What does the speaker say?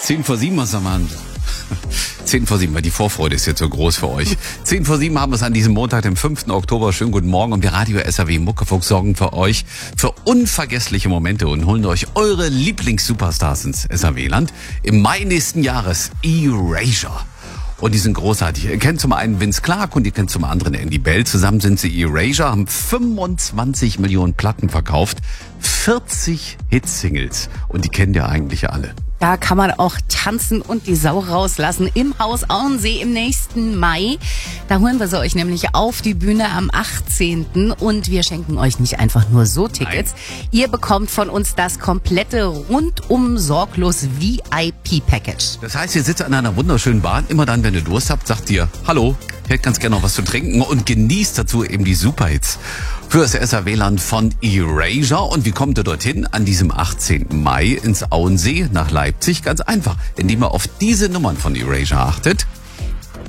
10:07, was am Abend? 10:07, weil die Vorfreude ist jetzt so groß für euch. 10:07 haben wir es an diesem Montag, dem 5. Oktober. Schönen guten Morgen. Und wir Radio SAW Muckefuchs sorgen für euch für unvergessliche Momente und holen euch eure Lieblings-Superstars ins SAW-Land. Im Mai nächsten Jahres Erasure. Und die sind großartig. Ihr kennt zum einen Vince Clarke und ihr kennt zum anderen Andy Bell. Zusammen sind sie Erasure, haben 25 Millionen Platten verkauft, 40 Hitsingles. Und die kennt ihr eigentlich alle. Da kann man auch tanzen und die Sau rauslassen im Haus Auensee im nächsten Mai. Da holen wir sie euch nämlich auf die Bühne am 18. Und wir schenken euch nicht einfach nur so Tickets. Nein. Ihr bekommt von uns das komplette rundum sorglos VIP-Package. Das heißt, ihr sitzt an einer wunderschönen Bar. Immer dann, wenn ihr Durst habt, sagt ihr, hallo, ich hätte ganz gerne noch was zu trinken und genießt dazu eben die Superhits für das SAW-Land von Erasure. Und wie kommt ihr dorthin? An diesem 18. Mai ins Auensee nach Leipzig. Ganz einfach, indem ihr auf diese Nummern von Erasure achtet.